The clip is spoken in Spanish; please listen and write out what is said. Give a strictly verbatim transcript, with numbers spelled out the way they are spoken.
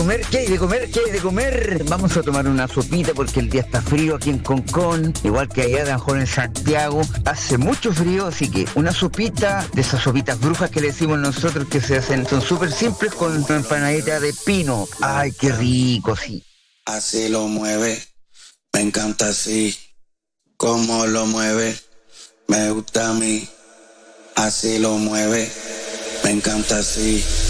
comer? ¿Qué hay de comer? ¿Qué hay de comer? Vamos a tomar una sopita porque el día está frío aquí en Concón, igual que allá a lo mejor en Santiago. Hace mucho frío, así que una sopita de esas sopitas brujas que le decimos nosotros que se hacen, son súper simples con una empanadita de pino. Ay, qué rico, sí. Así lo mueve, me encanta así, cómo lo mueve, me gusta a mí. Así lo mueve, me encanta así.